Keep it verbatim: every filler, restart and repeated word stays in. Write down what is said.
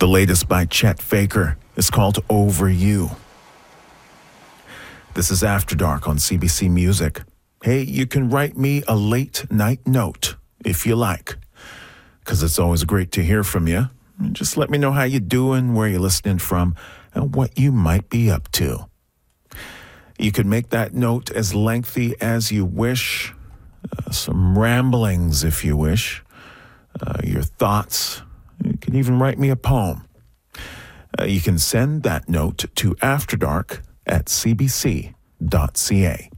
The latest by Chet Faker is called Over You. This is After Dark on C B C Music. Hey, you can write me a late night note if you like, because it's always great to hear from you. Just let me know how you're doing, where you're listening from, and what you might be up to. You can make that note as lengthy as you wish, uh, some ramblings if you wish, uh, your thoughts. You can even write me a poem. Uh, you can send that note to After Dark at c b c dot c a.